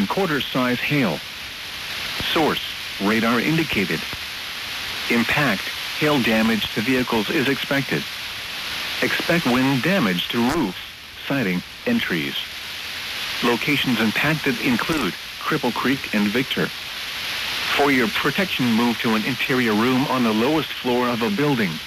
1/4 size hail. Source, radar indicated. Impact, hail damage to vehicles is expected. Expect wind damage to roofs, siding, and trees. Locations impacted include Cripple Creek and Victor. For your protection, move to an interior room on the lowest floor of a building.